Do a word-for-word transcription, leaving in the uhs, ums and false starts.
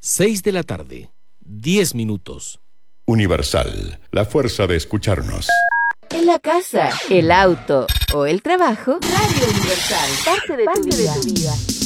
seis de la tarde, diez minutos. Universal, la fuerza de escucharnos. En la casa, el auto o el trabajo, Radio Universal, parte de, parte tu, vida. de tu vida.